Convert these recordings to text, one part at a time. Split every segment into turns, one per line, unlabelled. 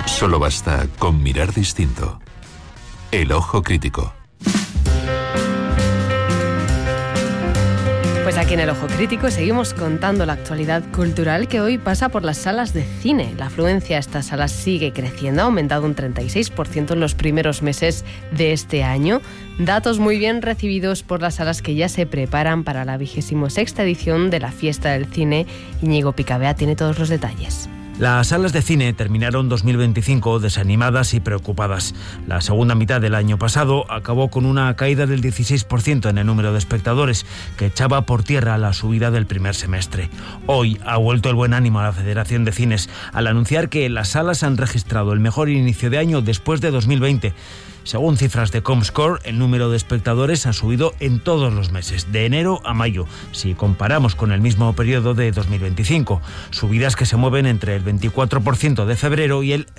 Solo basta con mirar distinto. El ojo crítico.
Pues aquí en El Ojo Crítico seguimos contando la actualidad cultural que hoy pasa por las salas de cine. La afluencia a estas salas sigue creciendo, ha aumentado un 36% en los primeros meses de este año. Datos muy bien recibidos por las salas que ya se preparan para la 26ª edición de la Fiesta del Cine. Íñigo Picabea tiene todos los detalles.
Las salas de cine terminaron 2025 desanimadas y preocupadas. La segunda mitad del año pasado acabó con una caída del 16% en el número de espectadores, que echaba por tierra la subida del primer semestre. Hoy ha vuelto el buen ánimo a la Federación de Cines al anunciar que las salas han registrado el mejor inicio de año después de 2020. Según cifras de Comscore, el número de espectadores ha subido en todos los meses, de enero a mayo, si comparamos con el mismo periodo de 2025. Subidas que se mueven entre el 24% de febrero y el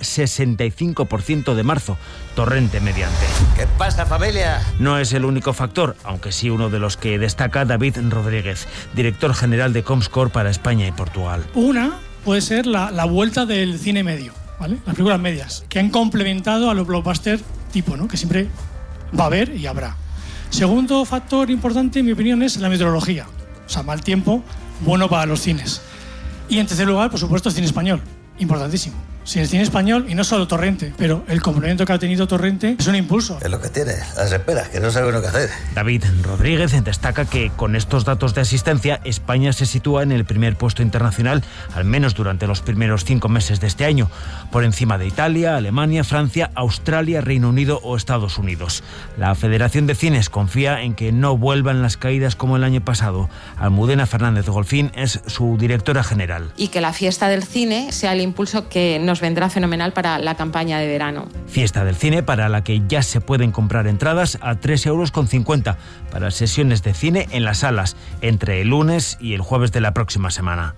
65% de marzo, torrente mediante.
¿Qué pasa, familia?
No es el único factor, aunque sí uno de los que destaca David Rodríguez, director general de Comscore para España y Portugal.
Una puede ser la vuelta del cine medio, ¿vale? Las películas medias, que han complementado a los blockbusters tipo, ¿no? Que siempre va a haber y habrá. Segundo factor importante, en mi opinión, es la meteorología. O sea, mal tiempo, bueno para los cines. Y en tercer lugar, por supuesto, el cine español. Importantísimo. Sin el cine español, y no solo Torrente, pero el complemento que ha tenido Torrente es un impulso.
Es lo que tiene, las esperas, que no sabe uno qué hacer.
David Rodríguez destaca que con estos datos de asistencia, España se sitúa en el primer puesto internacional, al menos durante los primeros 5 meses de este año, por encima de Italia, Alemania, Francia, Australia, Reino Unido o Estados Unidos. La Federación de Cines confía en que no vuelvan las caídas como el año pasado. Almudena Fernández Golfín es su directora general.
Y que la Fiesta del Cine sea el impulso que nos vendrá fenomenal para la campaña de verano.
Fiesta del Cine para la que ya se pueden comprar entradas a 3,50 € para sesiones de cine en las salas entre el lunes y el jueves de la próxima semana.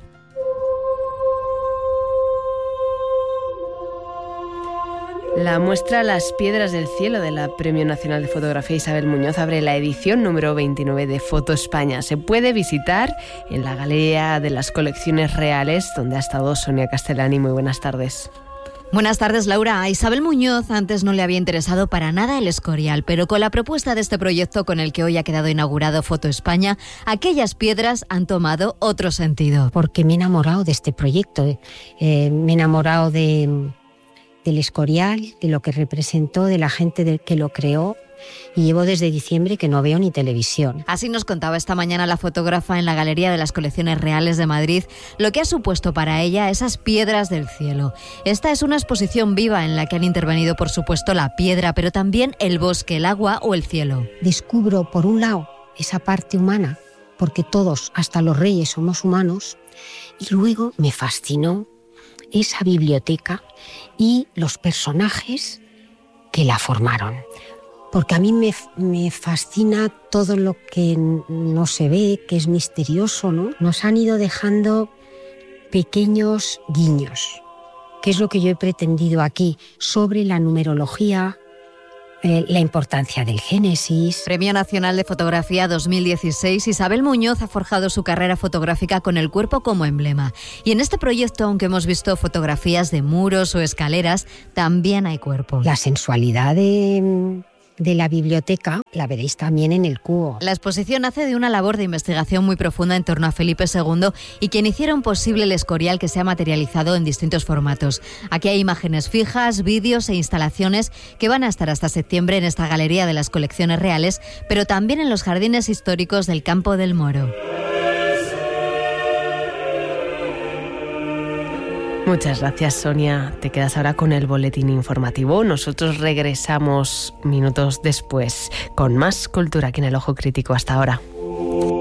La muestra Las Piedras del Cielo de la Premio Nacional de Fotografía Isabel Muñoz abre la edición número 29 de Foto España. Se puede visitar en la Galería de las Colecciones Reales, donde ha estado Sonia Castellani. Muy buenas tardes.
Buenas tardes, Laura. A Isabel Muñoz antes no le había interesado para nada el Escorial, pero con la propuesta de este proyecto con el que hoy ha quedado inaugurado Foto España, aquellas piedras han tomado otro sentido.
Porque me he enamorado de este proyecto, me he enamorado del Escorial, de lo que representó, de la gente que lo creó, y llevo desde diciembre que no veo ni televisión.
Así nos contaba esta mañana la fotógrafa en la Galería de las Colecciones Reales de Madrid lo que ha supuesto para ella esas piedras del cielo. Esta es una exposición viva en la que han intervenido, por supuesto, la piedra, pero también el bosque, el agua o el cielo.
Descubro, por un lado, esa parte humana, porque todos, hasta los reyes, somos humanos, y luego me fascinó esa biblioteca y los personajes que la formaron. Porque a mí me fascina todo lo que no se ve, que es misterioso, ¿no? Nos han ido dejando pequeños guiños, que es lo que yo he pretendido aquí, sobre la numerología, la importancia del Génesis.
Premio Nacional de Fotografía 2016, Isabel Muñoz ha forjado su carrera fotográfica con el cuerpo como emblema. Y en este proyecto, aunque hemos visto fotografías de muros o escaleras, también hay cuerpo.
La sensualidad de la biblioteca la veréis también en el cubo.
La exposición nace de una labor de investigación muy profunda en torno a Felipe II y quien hicieron posible el Escorial, que se ha materializado en distintos formatos. Aquí hay imágenes fijas, vídeos e instalaciones que van a estar hasta septiembre en esta Galería de las Colecciones Reales, pero también en los jardines históricos del Campo del Moro.
Muchas gracias, Sonia. Te quedas ahora con el boletín informativo. Nosotros regresamos minutos después con más cultura aquí en El Ojo Crítico. Hasta ahora.